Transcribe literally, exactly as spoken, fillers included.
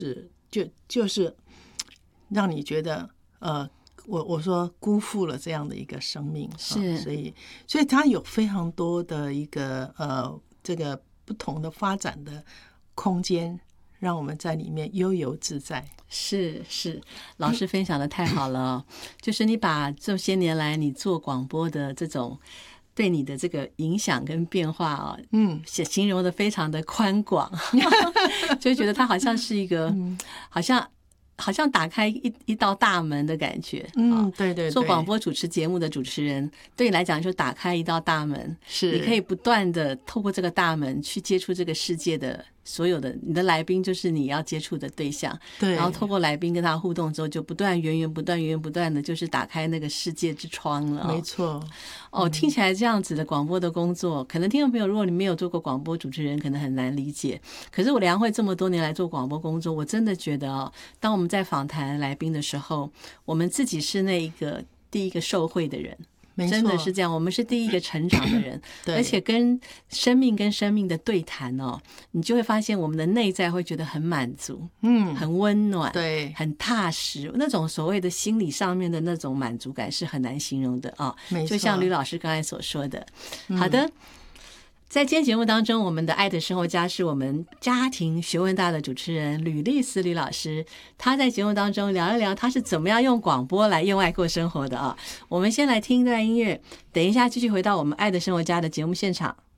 就就是让你觉得呃，我我说辜负了这样的一个生命， 是， 所以所以它有非常多的一个呃这个不同的发展的空间，让我们在里面悠游自在。 是是，老师分享的太好了、哦，就是你把这些年来你做广播的这种对你的这个影响跟变化啊、哦， 嗯， 形容的非常的宽广，就觉得它好像是一个，嗯、好像。好像打开一一道大门的感觉， 嗯，对对对， 做广播主持节目的主持人，对你来讲就打开一道大门， 是你可以不断的透过这个大门去接触这个世界的所有的，你的来宾就是你要接触的对象， 对， 然后透过来宾跟他互动之后，就不断源源不断源源不断的，就是打开那个世界之窗了、哦。 没错， 哦，听起来这样子的广播的工作，可能听众朋友，如果你没有做过广播主持人，可能很难理解。可是我梁慧这么多年来做广播工作，我真的觉得哦，当我们在访谈来宾的时候，我们自己是那一个第一个受惠的人。真的是这样，我们是第一个成长的人，而且跟生命跟生命的对谈哦，你就会发现我们的内在会觉得很满足， 嗯， 很温暖， 对， 很踏实，那种所谓的心理上面的那种满足感是很难形容的啊、哦。就像吕老师刚才所说的，好的。嗯，在今天节目当中，我们的爱的生活家是我们家庭学问大的主持人吕丽丝吕老师，他在节目当中聊一聊他是怎么样用广播来用爱过生活的啊。我们先来听一段音乐，等一下继续回到我们爱的生活家的节目现场。